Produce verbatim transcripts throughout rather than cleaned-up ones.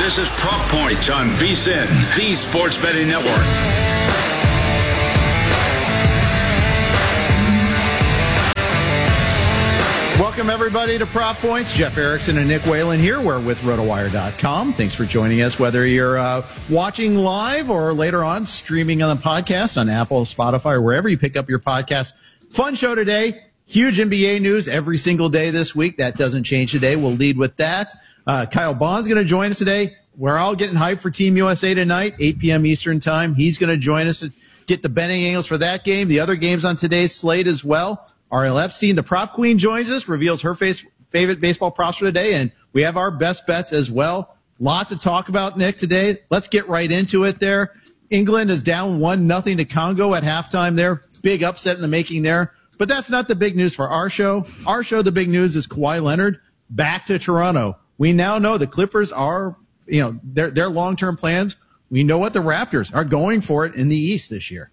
This is Prop Point on V S I N, the Sports Betting Network. Welcome, everybody, to Prop Points. Jeff Erickson and Nick Whalen here. We're with RotoWire dot com. Thanks for joining us, whether you're uh, watching live or later on streaming on the podcast on Apple, Spotify, or wherever you pick up your podcast. Fun show today. Huge N B A news every single day this week. That doesn't change today. We'll lead with that. Uh, Kyle Bond's going to join us today. We're all getting hyped for Team U S A tonight, eight p.m. Eastern time. He's going to join us and get the betting angles for that game. The other games on today's slate as well. Ariel Epstein, the prop queen, joins us, reveals her face, favorite baseball props for today, and we have our best bets as well. Lot to talk about, Nick, today. Let's get right into it there. England is down one nothing to Congo at halftime there. Big upset in the making there. But that's not the big news for our show. Our show, the big news is Kawhi Leonard back to Toronto. We now know the Clippers are, you know, their their long-term plans. We know what the Raptors are going for it in the East this year.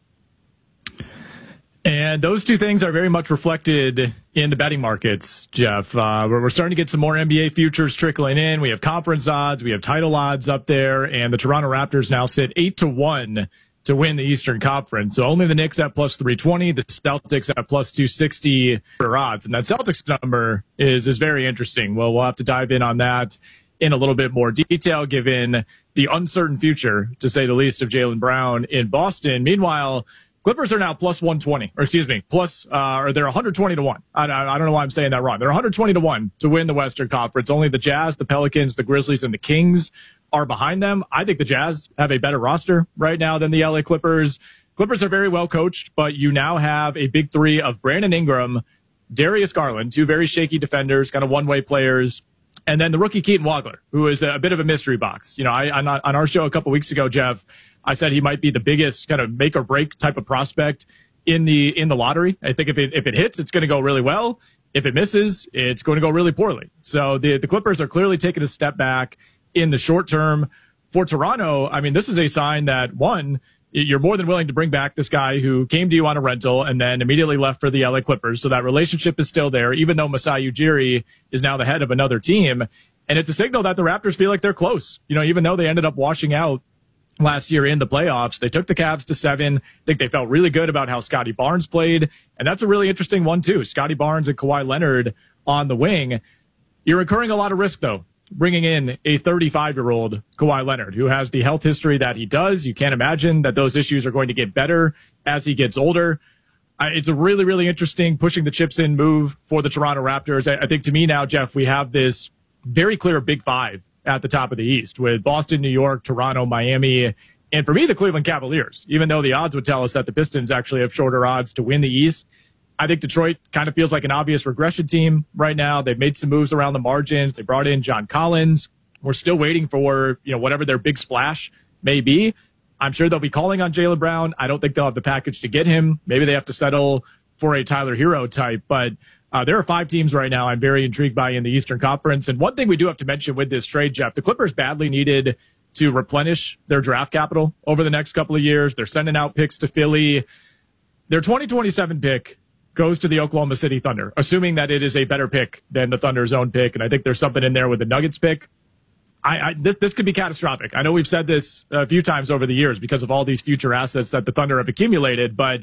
And those two things are very much reflected in the betting markets, Jeff. Uh, we're, we're starting to get some more N B A futures trickling in. We have conference odds. We have title odds up there. And the Toronto Raptors now sit eight to one to win the Eastern Conference. So only the Knicks at plus three twenty, the Celtics at plus two sixty for odds. And that Celtics number is, is very interesting. Well, we'll have to dive in on that in a little bit more detail, given the uncertain future, to say the least, of Jaylen Brown in Boston. Meanwhile, Clippers are now plus one twenty, or excuse me, plus, uh, or they're one hundred twenty to one. I, I, I don't know why I'm saying that wrong. They're one hundred twenty to one to win the Western Conference. Only the Jazz, the Pelicans, the Grizzlies, and the Kings are behind them. I think the Jazz have a better roster right now than the L A Clippers. Clippers are very well coached, but you now have a big three of Brandon Ingram, Darius Garland, two very shaky defenders, kind of one-way players, and then the rookie Keaton Wagler, who is a bit of a mystery box. You know, I, on, on our show a couple weeks ago, Jeff, I said he might be the biggest kind of make or break type of prospect in the in the lottery. I think if it if it hits, it's going to go really well. If it misses, it's going to go really poorly. So the the Clippers are clearly taking a step back in the short term. For Toronto, I mean, this is a sign that, one, you're more than willing to bring back this guy who came to you on a rental and then immediately left for the L A Clippers. So that relationship is still there, even though Masai Ujiri is now the head of another team. And it's a signal that the Raptors feel like they're close. You know, even though they ended up washing out last year in the playoffs, they took the Cavs to seven. I think they felt really good about how Scotty Barnes played. And that's a really interesting one, too. Scotty Barnes and Kawhi Leonard on the wing. You're incurring a lot of risk, though, bringing in a thirty-five-year-old Kawhi Leonard who has the health history that he does. You can't imagine that those issues are going to get better as he gets older. Uh, it's a really, really interesting pushing the chips in move for the Toronto Raptors. I, I think to me now, Jeff, we have this very clear big five at the top of the East with Boston, New York, Toronto, Miami, and for me, the Cleveland Cavaliers. Even though the odds would tell us that the Pistons actually have shorter odds to win the East, I think Detroit kind of feels like an obvious regression team right now. They've made some moves around the margins. They brought in John Collins. We're still waiting for, you know, whatever their big splash may be. I'm sure they'll be calling on Jaylen Brown. I don't think they'll have the package to get him. Maybe they have to settle for a Tyler Hero type, but Uh, there are five teams right now I'm very intrigued by in the Eastern Conference. And one thing we do have to mention with this trade, Jeff, the Clippers badly needed to replenish their draft capital over the next couple of years. They're sending out picks to Philly. Their twenty twenty-seven pick goes to the Oklahoma City Thunder, assuming that it is a better pick than the Thunder's own pick. And I think there's something in there with the Nuggets pick. I, I this, this could be catastrophic. I know we've said this a few times over the years because of all these future assets that the Thunder have accumulated, but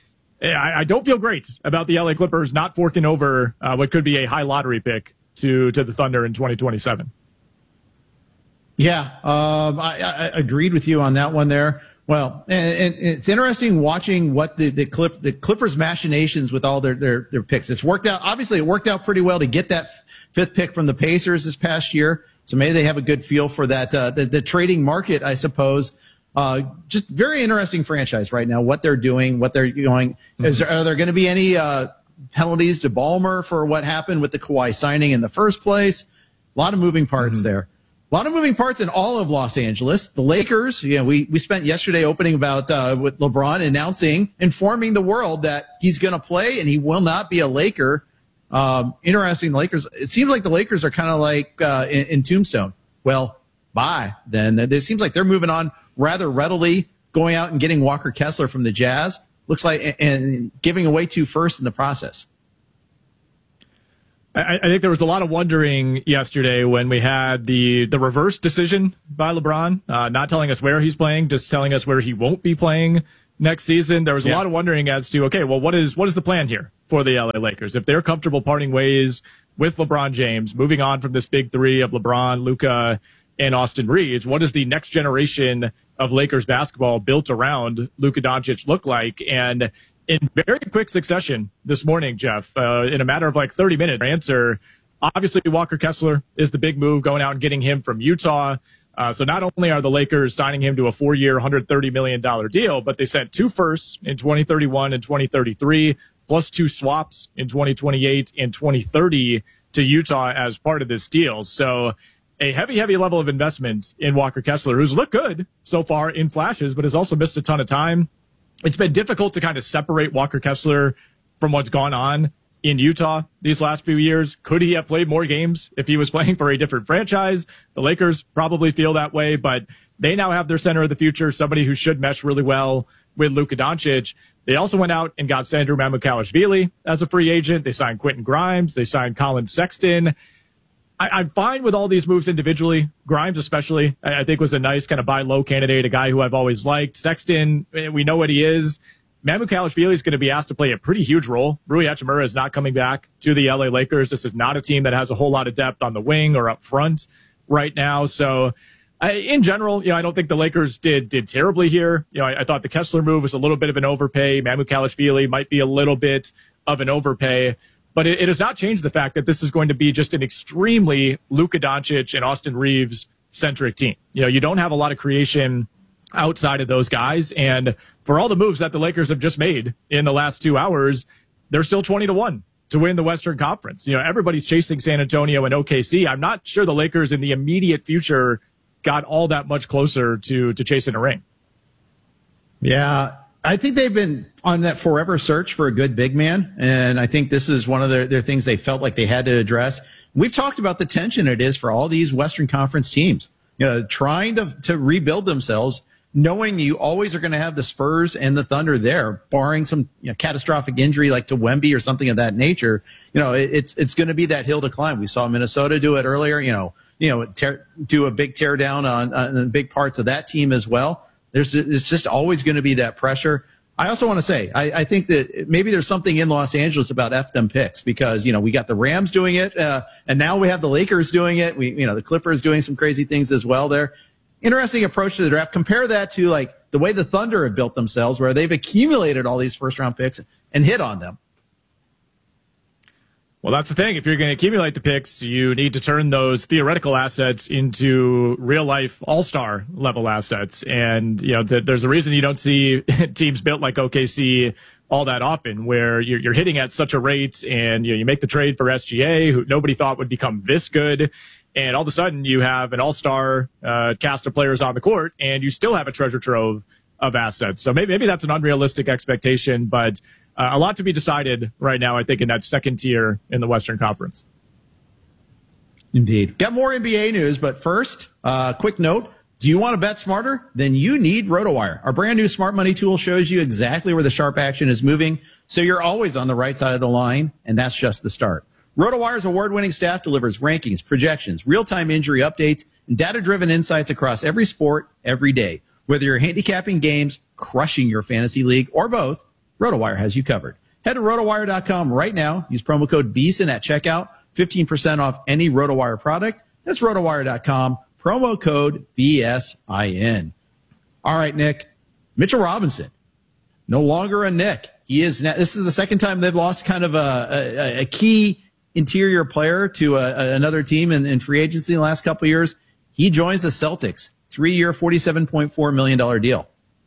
I don't feel great about the L A Clippers not forking over uh, what could be a high lottery pick to to the Thunder in twenty twenty-seven. Yeah, um, I, I agreed with you on that one there. Well, and, and it's interesting watching what the the, Clip, the Clippers' machinations with all their, their their picks. It's worked out. Obviously, it worked out pretty well to get that f- fifth pick from the Pacers this past year. So maybe they have a good feel for that uh, the, the trading market, I suppose. Uh, just very interesting franchise right now, what they're doing, what they're going. Mm-hmm. Is there, are there going to be any uh, penalties to Ballmer for what happened with the Kawhi signing in the first place? A lot of moving parts mm-hmm. there. A lot of moving parts in all of Los Angeles. The Lakers, you know, we, we spent yesterday opening about uh, with LeBron announcing, informing the world that he's going to play and he will not be a Laker. Um, interesting, the Lakers. It seems like the Lakers are kind of like uh, in, in Tombstone. Well, bye. Then it seems like they're moving on rather readily, going out and getting Walker Kessler from the Jazz. Looks like, and giving away two firsts in the process. I, I think there was a lot of wondering yesterday when we had the, the reverse decision by LeBron, uh, not telling us where he's playing, just telling us where he won't be playing next season. There was yeah. a lot of wondering as to, okay, well, what is what is the plan here for the L A Lakers? If they're comfortable parting ways with LeBron James, moving on from this big three of LeBron, Luka, and Austin Reeves, what does the next generation of Lakers basketball built around Luka Doncic look like? And in very quick succession this morning, Jeff, uh, in a matter of like thirty minutes, answer, obviously Walker Kessler is the big move, going out and getting him from Utah. Uh, so not only are the Lakers signing him to a four-year, one hundred thirty million dollars deal, but they sent two firsts in twenty thirty-one and twenty thirty-three, plus two swaps in twenty twenty-eight and twenty thirty to Utah as part of this deal. So a heavy, heavy level of investment in Walker Kessler, who's looked good so far in flashes, but has also missed a ton of time. It's been difficult to kind of separate Walker Kessler from what's gone on in Utah these last few years. Could he have played more games if he was playing for a different franchise? The Lakers probably feel that way, but they now have their center of the future, somebody who should mesh really well with Luka Doncic. They also went out and got Sandro Mamukelashvili as a free agent. They signed Quentin Grimes. They signed Colin Sexton. I, I'm fine with all these moves individually. Grimes especially, I, I think, was a nice kind of buy low candidate, a guy who I've always liked. Sexton, we know what he is. Mamukelashvili is going to be asked to play a pretty huge role. Rui Hachimura is not coming back to the L A Lakers. This is not a team that has a whole lot of depth on the wing or up front right now. So I, in general, you know, I don't think the Lakers did did terribly here. You know, I, I thought the Kessler move was a little bit of an overpay. Mamukelashvili might be a little bit of an overpay. But it, it does not change the fact that this is going to be just an extremely Luka Doncic and Austin Reeves centric team. You know, you don't have a lot of creation outside of those guys. And for all the moves that the Lakers have just made in the last two hours, they're still twenty to one to win the Western Conference. You know, everybody's chasing San Antonio and O K C. I'm not sure the Lakers in the immediate future got all that much closer to, to chasing a ring. Yeah. I think they've been on that forever search for a good big man, and I think this is one of their, their things they felt like they had to address. We've talked about the tension it is for all these Western Conference teams, you know, trying to, to rebuild themselves, knowing you always are going to have the Spurs and the Thunder there, barring some you know, catastrophic injury like to Wemby or something of that nature. You know, it, it's it's going to be that hill to climb. We saw Minnesota do it earlier, you know, you know, tear, do a big tear down on, on big parts of that team as well. There's, it's just always going to be that pressure. I also want to say, I, I think that maybe there's something in Los Angeles about F them picks because, you know, we got the Rams doing it, uh, and now we have the Lakers doing it. We, you know, the Clippers doing some crazy things as well there. Interesting approach to the draft. Compare that to like the way the Thunder have built themselves, where they've accumulated all these first round picks and hit on them. Well, that's the thing. If you're going to accumulate the picks, you need to turn those theoretical assets into real-life all-star level assets. And, you know, th- there's a reason you don't see teams built like O K C all that often, where you're, you're hitting at such a rate and, you know, you make the trade for S G A, who nobody thought would become this good. And all of a sudden you have an all-star uh, cast of players on the court, and you still have a treasure trove of assets. So maybe, maybe that's an unrealistic expectation, but Uh, a lot to be decided right now, I think, in that second tier in the Western Conference. Indeed. Got more N B A news, but first, uh, quick note. Do you want to bet smarter? Then you need RotoWire. Our brand new smart money tool shows you exactly where the sharp action is moving, so you're always on the right side of the line, and that's just the start. RotoWire's award-winning staff delivers rankings, projections, real-time injury updates, and data-driven insights across every sport, every day. Whether you're handicapping games, crushing your fantasy league, or both, RotoWire has you covered. Head to rotowire dot com right now. Use promo code BEESON at checkout. fifteen percent off any RotoWire product. That's rotowire dot com. Promo code B S I N. All right, Nick. Mitchell Robinson. No longer a Nick. He is now, this is the second time they've lost kind of a, a, a key interior player to a, a, another team in, in free agency in the last couple of years. He joins the Celtics. Three-year, forty-seven point four million dollars deal.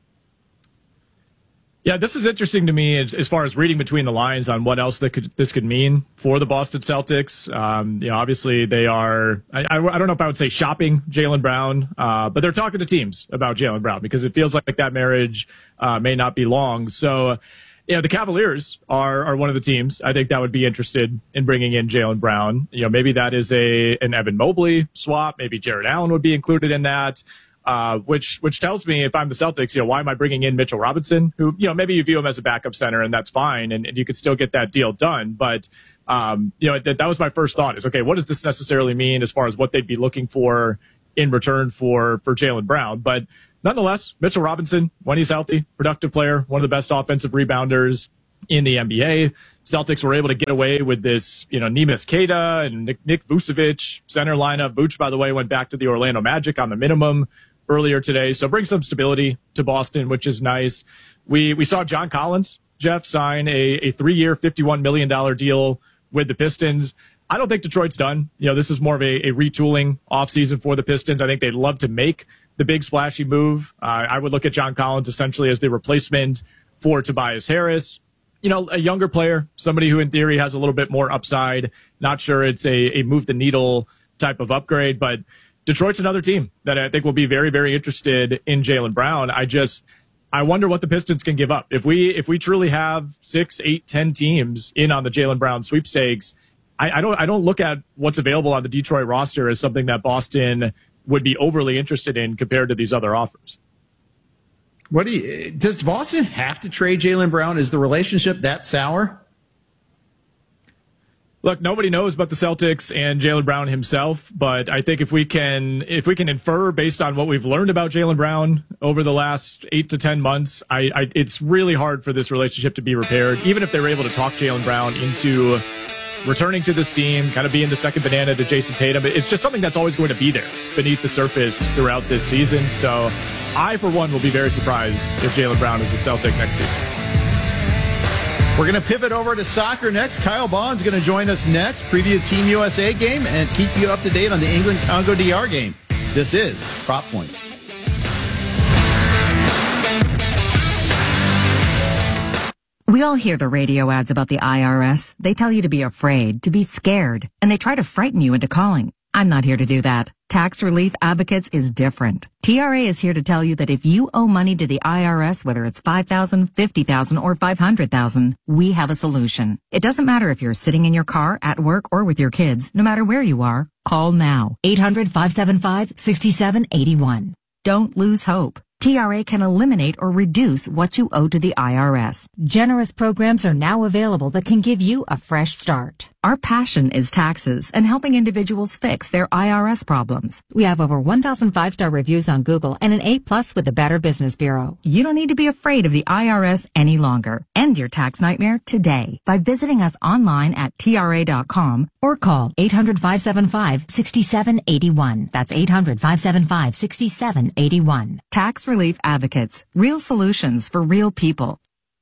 Yeah, this is interesting to me as, as far as reading between the lines on what else that could, this could mean for the Boston Celtics. Um, you know, obviously they are, I, I, I don't know if I would say shopping Jaylen Brown, uh, but they're talking to teams about Jaylen Brown because it feels like that marriage uh, may not be long. So, you know, the Cavaliers are, are one of the teams I think that would be interested in bringing in Jaylen Brown. You know, maybe that is a an Evan Mobley swap. Maybe Jared Allen would be included in that. uh, which which tells me if I'm the Celtics, you know, why am I bringing in Mitchell Robinson, who, you know, maybe you view him as a backup center, and that's fine, and, and you could still get that deal done. But, um, you know, that, that was my first thought is, okay, what does this necessarily mean as far as what they'd be looking for in return for, for Jaylen Brown? But nonetheless, Mitchell Robinson, when he's healthy, productive player, one of the best offensive rebounders in the N B A. Celtics were able to get away with this, you know, Neemias Queta and Nick, Nick Vucevic center lineup. Vooch, by the way, went back to the Orlando Magic on the minimum earlier today. So bring some stability to Boston, which is nice. We we saw John Collins, Jeff, sign a, a three-year, fifty-one million dollars deal with the Pistons. I don't think Detroit's done. You know, this is more of a, a retooling offseason for the Pistons. I think they'd love to make the big splashy move. Uh, I would look at John Collins essentially as the replacement for Tobias Harris. You know, a younger player, somebody who in theory has a little bit more upside. Not sure it's a, a move the needle type of upgrade, but Detroit's another team that I think will be very, very interested in Jaylen Brown. I just, I wonder what the Pistons can give up. If we, if we truly have six, eight, ten teams in on the Jaylen Brown sweepstakes, I, I don't, I don't look at what's available on the Detroit roster as something that Boston would be overly interested in compared to these other offers. What do you, does Boston have to trade Jaylen Brown? Is the relationship that sour? Look, nobody knows but the Celtics and Jaylen Brown himself, but I think if we can if we can infer based on what we've learned about Jaylen Brown over the last eight to ten months, I, I it's really hard for this relationship to be repaired. Even if they were able to talk Jaylen Brown into returning to this team, kind of being the second banana to Jason Tatum, it's just something that's always going to be there beneath the surface throughout this season. So I, for one, will be very surprised if Jaylen Brown is a Celtic next season. We're going to pivot over to soccer next. Kyle Bond's going to join us next, preview Team U S A game, and keep you up to date on the England-Congo D R game. This is Prop Points. We all hear the radio ads about the I R S. They tell you to be afraid, to be scared, and they try to frighten you into calling. I'm not here to do that. Tax Relief Advocates is different. T R A is here to tell you that if you owe money to the I R S, whether it's five thousand dollars, fifty thousand dollars, or five hundred thousand dollars, we have a solution. It doesn't matter if you're sitting in your car, at work, or with your kids. No matter where you are, call now. eight hundred, five seven five, six seven eight one. Don't lose hope. T R A can eliminate or reduce what you owe to the I R S. Generous programs are now available that can give you a fresh start. Our passion is taxes and helping individuals fix their I R S problems. We have over one thousand five-star reviews on Google and an A plus with the Better Business Bureau. You don't need to be afraid of the I R S any longer. End your tax nightmare today by visiting us online at T R A dot com or call eight hundred, five seven five, six seven eight one. That's eight hundred, five seven five, six seven eight one. Tax Relief Advocates. Real solutions for real people.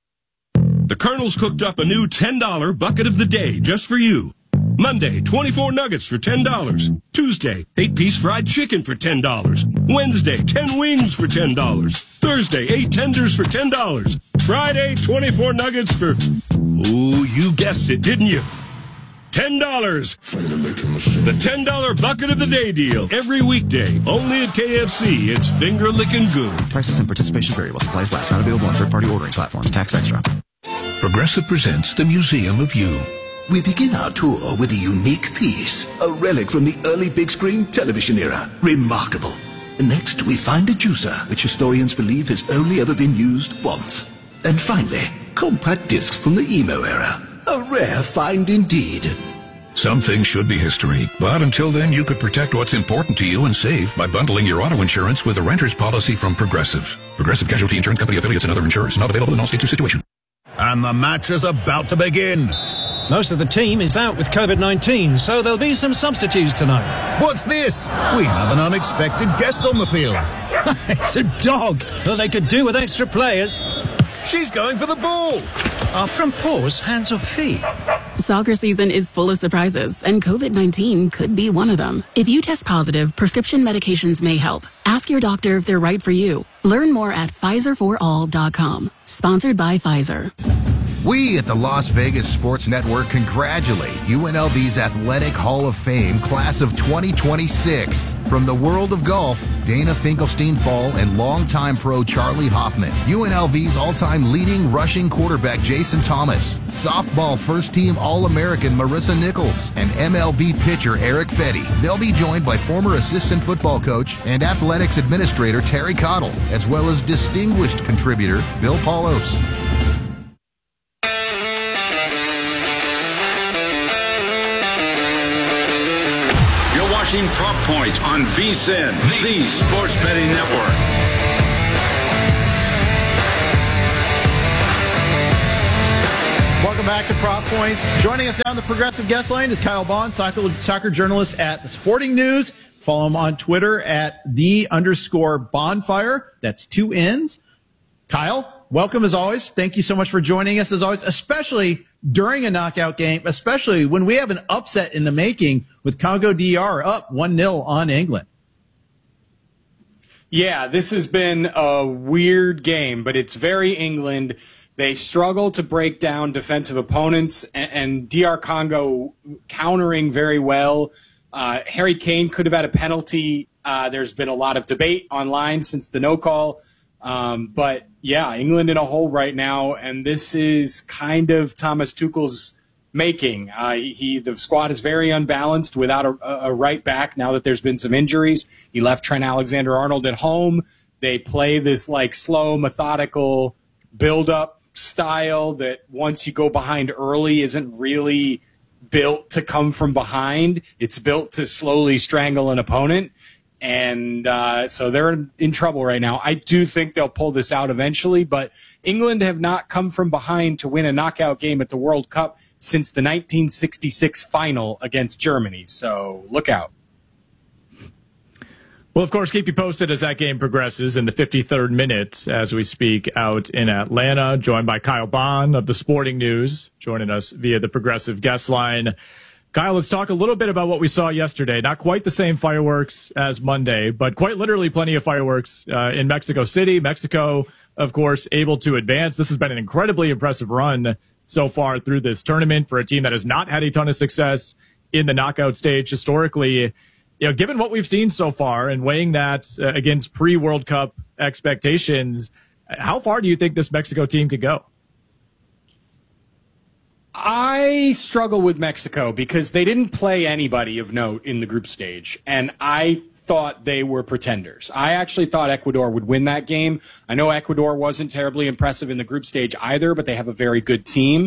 The Colonel's cooked up a new ten dollar bucket of the day just for you. Monday, twenty-four nuggets for ten dollars. Tuesday, eight piece fried chicken for ten dollars. Wednesday, ten wings for ten dollars. Thursday, eight tenders for ten dollars. Friday, twenty-four nuggets for... Ooh, you guessed it, didn't you? ten dollars. The ten dollar bucket of the day deal. Every weekday. Only at K F C. It's finger-licking good. Prices and participation vary while supplies last. Not available on third-party ordering platforms. Tax extra. Progressive presents the Museum of You. We begin our tour with a unique piece, a relic from the early big screen television era. Remarkable. Next, we find a juicer, which historians believe has only ever been used once. And finally, compact discs from the emo era. A rare find indeed. Some things should be history, but until then you could protect what's important to you and save by bundling your auto insurance with a renter's policy from Progressive. Progressive Casualty Insurance Company affiliates and other insurers. Not available in all states or situations. And the match is about to begin. Most of the team is out with COVID nineteen, so there'll be some substitutes tonight. What's this? We have an unexpected guest on the field. It's a dog. Well, they could do with extra players. She's going for the ball. Are front paws hands or feet? Soccer season is full of surprises, and COVID nineteen could be one of them. If you test positive, prescription medications may help. Ask your doctor if they're right for you. Learn more at Pfizer for all dot com. Sponsored by Pfizer. We at the Las Vegas Sports Network congratulate U N L V's Athletic Hall of Fame class of twenty twenty-six. From the world of golf, Dana Finkelstein-Fall and longtime pro Charlie Hoffman. U N L V's all-time leading rushing quarterback Jason Thomas. Softball first-team All-American Marissa Nichols. And M L B pitcher Eric Fetty. They'll be joined by former assistant football coach and athletics administrator Terry Cottle, as well as distinguished contributor Bill Paulos. Prop Points on V S I N, the Sports Betting Network. Welcome back to Prop Points. Joining us down the Progressive Guest Line is Kyle Bond, soccer, soccer journalist at The Sporting News. Follow him on Twitter at the underscore bonfire. That's two N's. Kyle, welcome as always. Thank you so much for joining us as always, especially during a knockout game, especially when we have an upset in the making with Congo D R up one nil on England. Yeah, this has been a weird game, but it's very England. They struggle to break down defensive opponents, and, and D R Congo countering very well. Uh, Harry Kane could have had a penalty. Uh, there's been a lot of debate online since the no call. Um, but yeah, England in a hole right now, and this is kind of Thomas Tuchel's making. Uh, he the squad is very unbalanced without a, a right back now that there's been some injuries. He left Trent Alexander-Arnold at home. They play this like slow, methodical build-up style that once you go behind early isn't really built to come from behind. It's built to slowly strangle an opponent. And uh, so they're in, in trouble right now. I do think they'll pull this out eventually, but England have not come from behind to win a knockout game at the World Cup since the nineteen sixty-six final against Germany. So look out. Well, of course, keep you posted as that game progresses in the fifty-third minute as we speak out in Atlanta, joined by Kyle Bond of The Sporting News, joining us via the Progressive Guest Line. Kyle, let's talk a little bit about what we saw yesterday. Not quite the same fireworks as Monday, but quite literally plenty of fireworks uh, in Mexico City. Mexico, of course, able to advance. This has been an incredibly impressive run so far through this tournament for a team that has not had a ton of success in the knockout stage historically. You know, given what we've seen so far and weighing that uh, against pre-World Cup expectations, how far do you think this Mexico team could go? I struggle with Mexico because they didn't play anybody of note in the group stage, and I thought they were pretenders. I actually thought Ecuador would win that game. I know Ecuador wasn't terribly impressive in the group stage either, but they have a very good team.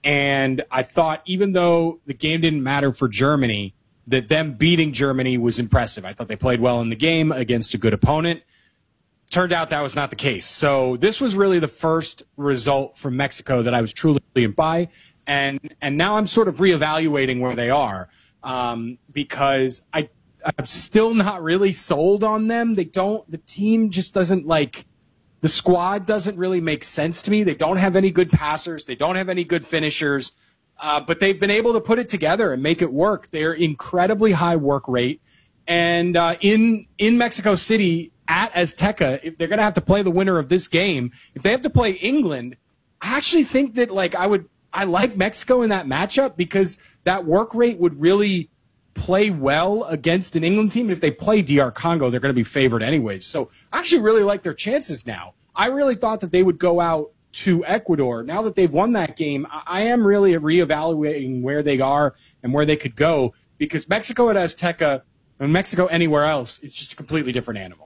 And I thought even though the game didn't matter for Germany, that them beating Germany was impressive. I thought they played well in the game against a good opponent. Turned out that was not the case. So this was really the first result from Mexico that I was truly impressed by. And and now I'm sort of reevaluating where they are um, because I I'm still not really sold on them. They don't. The team just doesn't like. The squad doesn't really make sense to me. They don't have any good passers. They don't have any good finishers. Uh, but they've been able to put it together and make it work. They're incredibly high work rate. And uh, in in Mexico City at Azteca, if they're going to have to play the winner of this game. If they have to play England, I actually think that like I would. I like Mexico in that matchup because that work rate would really play well against an England team. If they play D R Congo, they're going to be favored anyways. So I actually really like their chances now. I really thought that they would go out to Ecuador. Now that they've won that game, I am really reevaluating where they are and where they could go because Mexico at Azteca and Mexico anywhere else, it's just a completely different animal.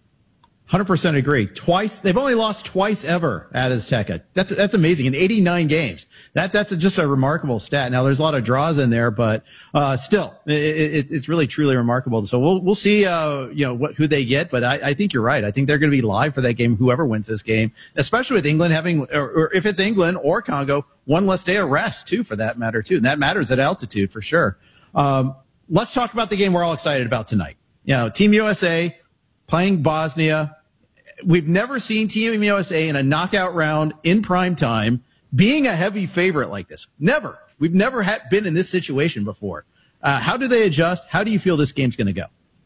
one hundred percent agree. Twice. They've only lost twice ever at Azteca. That's that's amazing. In eighty-nine games. That That's just a remarkable stat. Now, there's a lot of draws in there, but uh still, it, it, it's really, truly remarkable. So we'll we'll see uh you know, what who they get, but I, I think you're right. I think they're going to be live for that game, whoever wins this game, especially with England having, or, or if it's England or Congo, one less day of rest, too, for that matter, too. And that matters at altitude, for sure. Um Let's talk about the game we're all excited about tonight. You know, Team U S A playing Bosnia. We've never seen Team U S A in a knockout round in prime time being a heavy favorite like this. Never. We've never had been in this situation before. Uh, how do they adjust? How do you feel this game's going to go?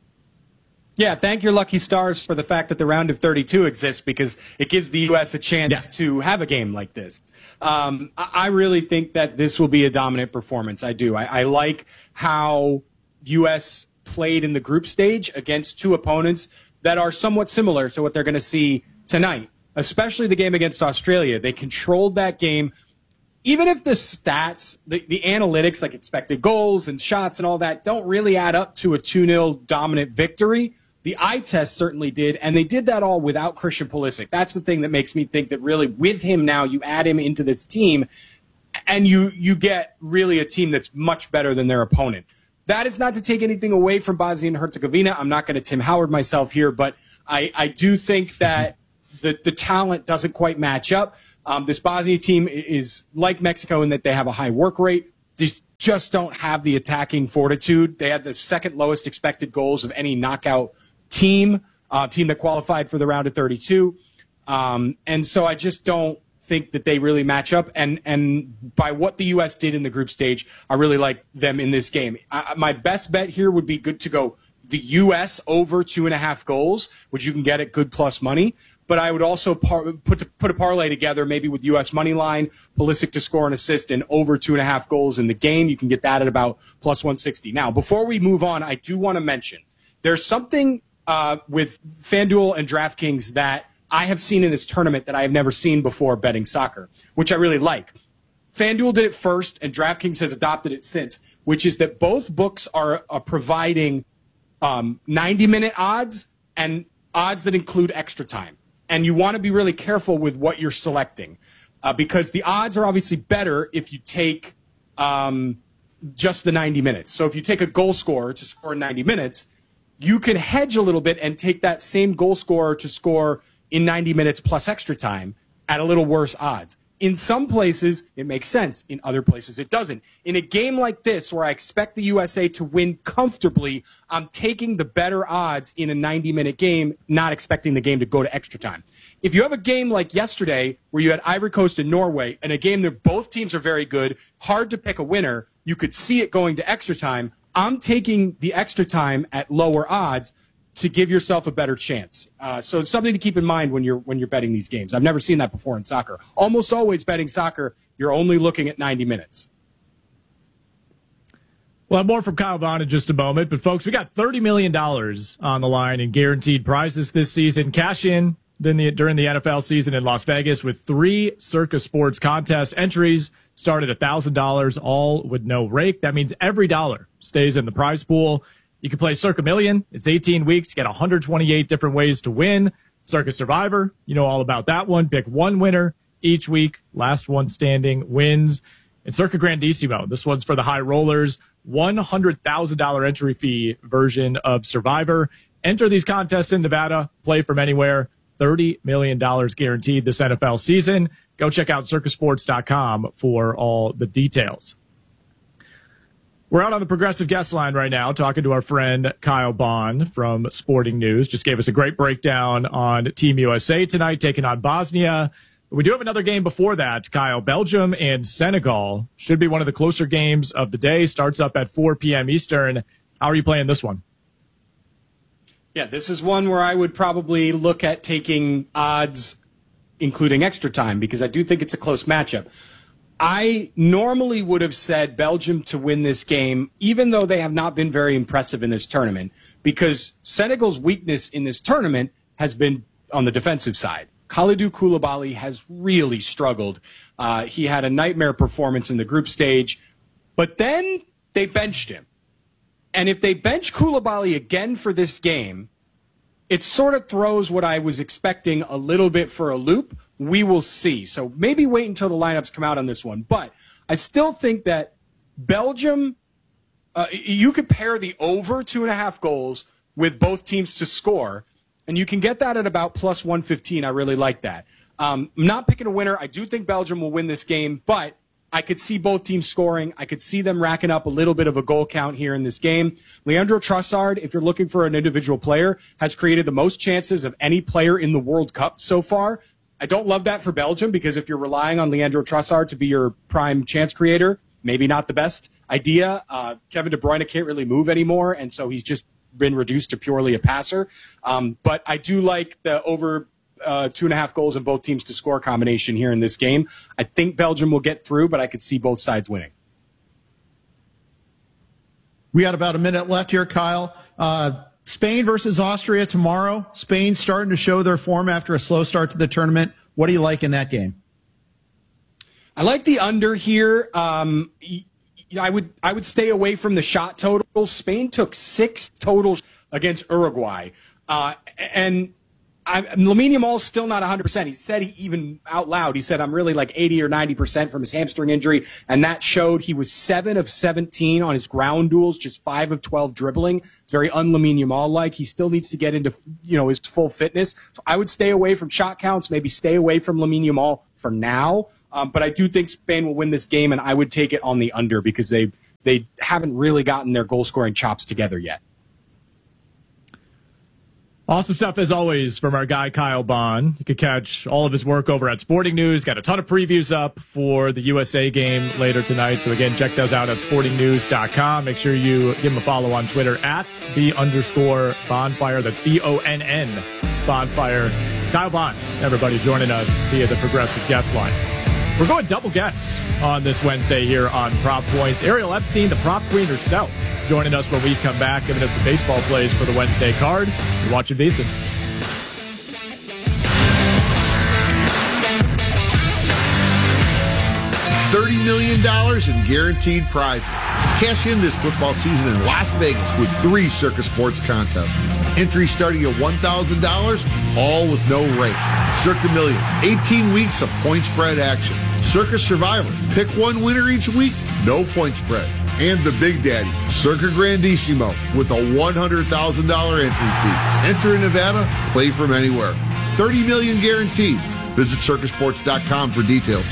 Yeah, thank your lucky stars for the fact that the round of thirty-two exists because it gives the U S a chance yeah. to have a game like this. Um, I really think that this will be a dominant performance. I do. I, I like how U S played in the group stage against two opponents that are somewhat similar to what they're going to see tonight, especially the game against Australia. They controlled that game. Even if the stats, the, the analytics, like expected goals and shots and all that, don't really add up to a two nil dominant victory, the eye test certainly did, and they did that all without Christian Pulisic. That's the thing that makes me think that really with him now, you add him into this team, and you you get really a team that's much better than their opponent. That is not to take anything away from Bosnia and Herzegovina. I'm not going to Tim Howard myself here, but I, I do think that the, the talent doesn't quite match up. Um, this Bosnia team is like Mexico in that they have a high work rate. They just don't have the attacking fortitude. They had the second lowest expected goals of any knockout team, uh, team that qualified for the round of thirty-two. Um, and so I just don't think that they really match up. And, and by what the U S did in the group stage, I really like them in this game. I, my best bet here would be good to go the U S over two and a half goals, which you can get at good plus money. But I would also par- put to, put a parlay together, maybe with U S money line, Pulisic to score an assist, and over two and a half goals in the game. You can get that at about plus one sixty. Now, before we move on, I do want to mention there's something uh, with FanDuel and DraftKings that I have seen in this tournament that I have never seen before betting soccer, which I really like. FanDuel did it first, and DraftKings has adopted it since, which is that both books are, are providing um, ninety-minute odds and odds that include extra time. And you want to be really careful with what you're selecting uh, because the odds are obviously better if you take um, just the ninety minutes. So if you take a goal scorer to score in ninety minutes, you can hedge a little bit and take that same goal scorer to score in ninety minutes plus extra time at a little worse odds. In some places, it makes sense. In other places, it doesn't. In a game like this, where I expect the U S A to win comfortably, I'm taking the better odds in a ninety-minute game, not expecting the game to go to extra time. If you have a game like yesterday, where you had Ivory Coast and Norway, and a game that both teams are very good, hard to pick a winner, you could see it going to extra time, I'm taking the extra time at lower odds to give yourself a better chance. Uh, so it's something to keep in mind when you're when you're betting these games. I've never seen that before in soccer. Almost always betting soccer, you're only looking at ninety minutes. We'll have more from Kyle Bond in just a moment. But, folks, we got thirty million dollars on the line in guaranteed prizes this season. Cash in the, during the N F L season in Las Vegas with three Circa Sports contest entries. Start at one thousand dollars, all with no rake. That means every dollar stays in the prize pool. You can play Circa Million. It's eighteen weeks. You get one hundred twenty-eight different ways to win. Circa Survivor, you know all about that one. Pick one winner each week. Last one standing wins. And Circa Grandissimo, this one's for the high rollers. one hundred thousand dollars entry fee version of Survivor. Enter these contests in Nevada. Play from anywhere. thirty million dollars guaranteed this N F L season. Go check out circa sports dot com for all the details. We're out on the Progressive guest line right now talking to our friend Kyle Bond from Sporting News. Just gave us a great breakdown on Team U S A tonight, taking on Bosnia. We do have another game before that, Kyle. Belgium and Senegal should be one of the closer games of the day. Starts up at four p.m. Eastern. How are you playing this one? Yeah, this is one where I would probably look at taking odds, including extra time, because I do think it's a close matchup. I normally would have said Belgium to win this game, even though they have not been very impressive in this tournament, because Senegal's weakness in this tournament has been on the defensive side. Kalidou Koulibaly has really struggled. Uh, he had a nightmare performance in the group stage, but then they benched him. And if they bench Koulibaly again for this game, it sort of throws what I was expecting a little bit for a loop. We will see. So maybe wait until the lineups come out on this one. But I still think that Belgium, uh, you could pair the over two and a half goals with both teams to score, and you can get that at about plus one fifteen. I really like that. Um, I'm not picking a winner. I do think Belgium will win this game, but I could see both teams scoring. I could see them racking up a little bit of a goal count here in this game. Leandro Trossard, if you're looking for an individual player, has created the most chances of any player in the World Cup so far. I don't love that for Belgium, because if you're relying on Leandro Trossard to be your prime chance creator, maybe not the best idea. Uh, Kevin De Bruyne can't really move anymore, and so he's just been reduced to purely a passer. Um, but I do like the over uh, two and a half goals in both teams to score combination here in this game. I think Belgium will get through, but I could see both sides winning. We got about a minute left here, Kyle. Uh, Spain versus Austria tomorrow. Spain starting to show their form after a slow start to the tournament. What do you like in that game? I like the under here. Um, I would I would stay away from the shot totals. Spain took six totals against Uruguay. Uh, and I, Lamine Yamal's still not one hundred percent. He said he even out loud, he said, I'm really like eighty or ninety percent from his hamstring injury. And that showed he was seven of seventeen on his ground duels, just five of twelve dribbling. It's very un-Lamine Yamal-like. He still needs to get into, you know, his full fitness. So I would stay away from shot counts, maybe stay away from Lamine Yamal for now. Um, but I do think Spain will win this game, and I would take it on the under because they, they haven't really gotten their goal-scoring chops together yet. Awesome stuff, as always, from our guy, Kyle Bond. You can catch all of his work over at Sporting News. Got a ton of previews up for the U S A game later tonight. So, again, check those out at sporting news dot com. Make sure you give him a follow on Twitter at the underscore Bonfire. That's B O N N Bonfire. Kyle Bond, everybody joining us via the Progressive Guest Line. We're going double guests on this Wednesday here on Prop Points. Ariel Epstein, the prop queen herself, joining us when we come back, giving us some baseball plays for the Wednesday card. You're watching VSiN. thirty million dollars in guaranteed prizes. Cash in this football season in Las Vegas with three Circus Sports contests. Entries starting at one thousand dollars, all with no rate. Circa Million, eighteen weeks of point spread action. Circus Survivor, pick one winner each week, no point spread. And the Big Daddy, Circa Grandissimo, with a one hundred thousand dollars entry fee. Enter in Nevada, play from anywhere. thirty million dollars guaranteed. Visit circus sports dot com for details.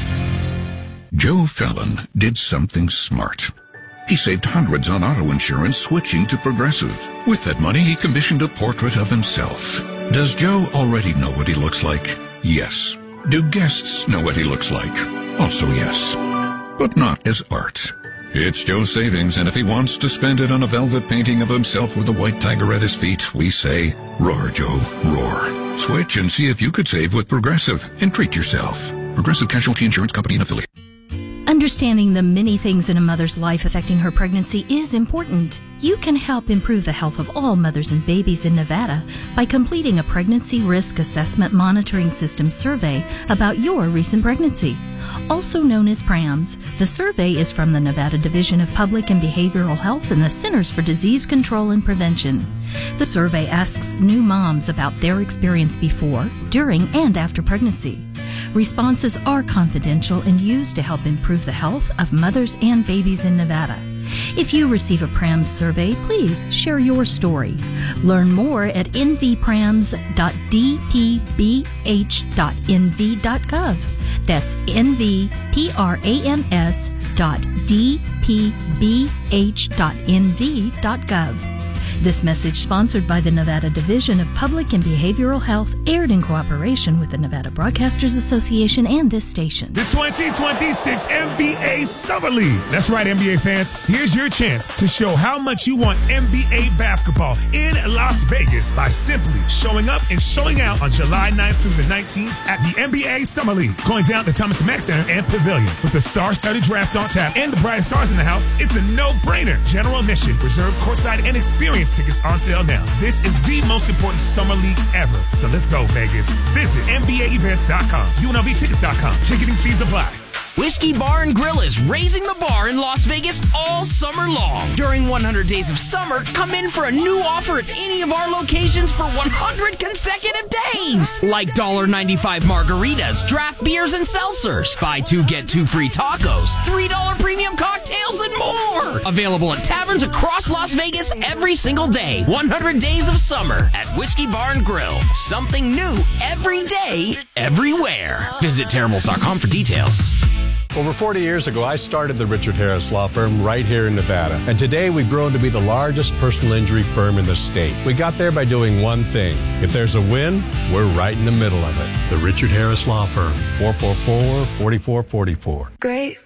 Joe Fallon did something smart. He saved hundreds on auto insurance switching to Progressive. With that money, he commissioned a portrait of himself. Does Joe already know what he looks like? Yes. Do guests know what he looks like? Also yes. But not as art. It's Joe's savings, and if he wants to spend it on a velvet painting of himself with a white tiger at his feet, we say, roar, Joe, roar. Switch and see if you could save with Progressive and treat yourself. Progressive Casualty Insurance Company and Affiliate. Understanding the many things in a mother's life affecting her pregnancy is important. You can help improve the health of all mothers and babies in Nevada by completing a Pregnancy Risk Assessment Monitoring System survey about your recent pregnancy. Also known as PRAMS, the survey is from the Nevada Division of Public and Behavioral Health and the Centers for Disease Control and Prevention. The survey asks new moms about their experience before, during, and after pregnancy. Responses are confidential and used to help improve the health of mothers and babies in Nevada. If you receive a PRAMS survey, please share your story. Learn more at n v prams dot d p b h dot n v dot gov. That's n v prams dot d p b h dot n v dot gov. This message, sponsored by the Nevada Division of Public and Behavioral Health, aired in cooperation with the Nevada Broadcasters Association and this station. The twenty twenty-six N B A Summer League. That's right, N B A fans. Here's your chance to show how much you want N B A basketball in Las Vegas by simply showing up and showing out on July ninth through the nineteenth at the N B A Summer League. Going down the Thomas Mack Center and Pavilion. With the star-studded draft on tap and the brightest stars in the house, it's a no-brainer. General admission, reserved courtside, and experience tickets on sale now. This is the most important summer league ever. So let's go, Vegas. Visit N B A events dot com, U N L V tickets dot com. Ticketing fees apply. Whiskey Bar and Grill is raising the bar in Las Vegas all summer long. During one hundred Days of Summer, come in for a new offer at any of our locations for one hundred consecutive days. Like one dollar ninety-five margaritas, draft beers, and seltzers. Buy two, get two free tacos, three dollar premium cocktails, and more. Available at taverns across Las Vegas every single day. one hundred Days of Summer at Whiskey Bar and Grill. Something new every day, everywhere. Visit terribles dot com for details. Over forty years ago, I started the Richard Harris Law Firm right here in Nevada. And today, we've grown to be the largest personal injury firm in the state. We got there by doing one thing. If there's a win, we're right in the middle of it. The Richard Harris Law Firm, four four four, four four four four. Great